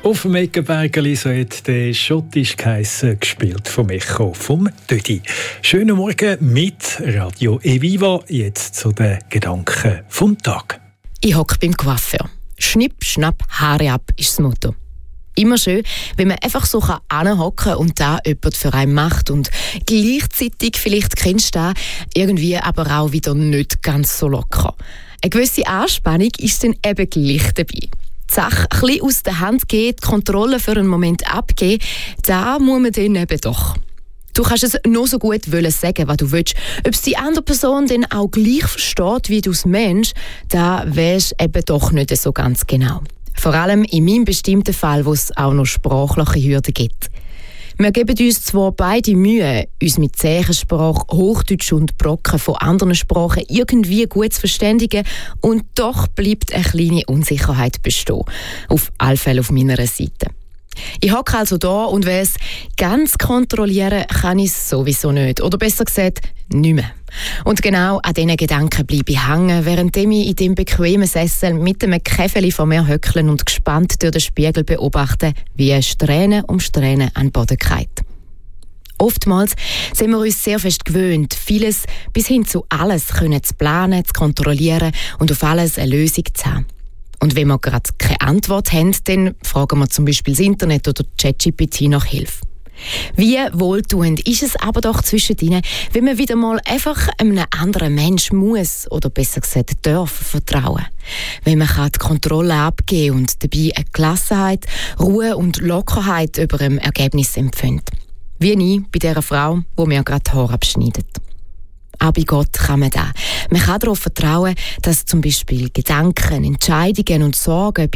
Auf dem Eckenbergeli so hat der schottisch geheissen, gespielt vom Echo vom Dödi. Schönen Morgen mit Radio Eviva. Jetzt zu den Gedanken vom Tag. Ich hocke beim Coiffeur. Schnipp, schnapp, Haare ab ist das Motto. Immer schön, wenn man einfach so anhocken kann und da jemand für einen macht und gleichzeitig, vielleicht kennst du das, irgendwie aber auch wieder nicht ganz so locker. Eine gewisse Anspannung ist dann eben gleich dabei. Die Sache ein bisschen aus der Hand geht, die Kontrolle für einen Moment abgeben, da muss man dann eben doch. Du kannst es nur so gut sagen, was du willst. Ob es die andere Person dann auch gleich versteht wie du als Mensch, da weisst eben doch nicht so ganz genau. Vor allem in meinem bestimmten Fall, wo es auch noch sprachliche Hürden gibt. Wir geben uns zwar beide Mühe, uns mit Zeichensprache, Hochdeutsch und Brocken von anderen Sprachen irgendwie gut zu verständigen, und doch bleibt eine kleine Unsicherheit bestehen. Auf alle Fälle auf meiner Seite. Ich hocke also da und weiss, ganz kontrollieren kann ich es sowieso nicht. Oder besser gesagt, nicht mehr. Und genau an diesen Gedanken bleibe ich hängen, während ich in dem bequemen Sessel mit einem Käfeli vor mir höckeln und gespannt durch den Spiegel beobachte, wie Strähne um Strähne an den Boden geht. Oftmals sind wir uns sehr fest gewöhnt, vieles bis hin zu alles können zu planen, zu kontrollieren und auf alles eine Lösung zu haben. Und wenn wir gerade keine Antwort haben, dann fragen wir zum Beispiel das Internet oder ChatGPT nach Hilfe. Wie wohltuend ist es aber doch zwischen ihnen, wenn man wieder mal einfach einem anderen Menschen muss, oder besser gesagt darf, vertrauen. Wenn man die Kontrolle abgeben und dabei eine Gelassenheit, Ruhe und Lockerheit über dem Ergebnis empfindet. Wie ich bei dieser Frau, die mir gerade die Haare abschneidet. Auch bei Gott kann man das. Man kann darauf vertrauen, dass zum Beispiel Gedanken, Entscheidungen und Sorgen